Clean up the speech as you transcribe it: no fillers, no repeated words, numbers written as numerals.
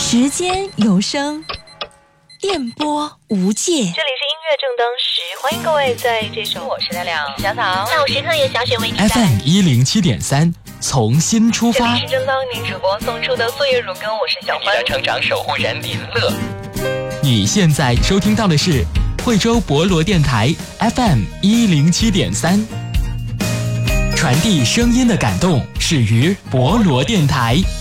时间有声，电波无界。这里是音乐正当时，欢迎各位在这首我是亮亮小草下午时刻由小雪为你带来 FM107.3，从新出发。 这里是正当您主播送出的作业乳羹，我是小欢。 成长守护人林乐。 你现在收听到的是惠州博罗电台 FM107.3，传递声音的感动始于博罗电台。